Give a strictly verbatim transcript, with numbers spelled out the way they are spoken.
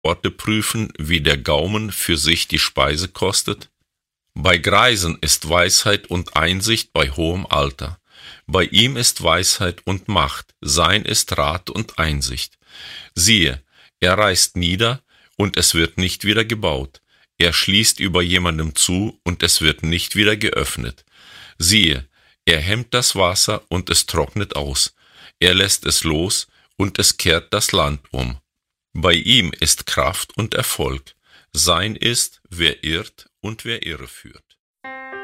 Worte prüfen, wie der Gaumen für sich die Speise kostet? Bei Greisen ist Weisheit und Einsicht bei hohem Alter. Bei ihm ist Weisheit und Macht, sein ist Rat und Einsicht. Siehe, er reißt nieder, und es wird nicht wieder gebaut. Er schließt über jemandem zu, und es wird nicht wieder geöffnet. Siehe, er hemmt das Wasser, und es trocknet aus. Er lässt es los, und es kehrt das Land um. Bei ihm ist Kraft und Erfolg. Sein ist, wer irrt und wer irreführt.